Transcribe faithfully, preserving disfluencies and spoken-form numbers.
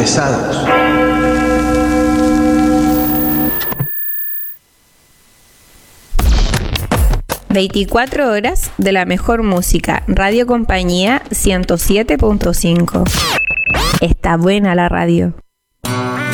pesados. veinticuatro horas de la mejor música. Radio Compañía ciento siete punto cinco. Está buena la radio.